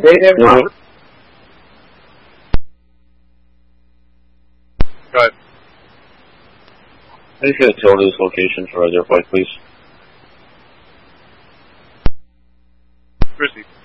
didn't. Mm-hmm. Go ahead. I just get utilities location for other flight, please. Chrissy.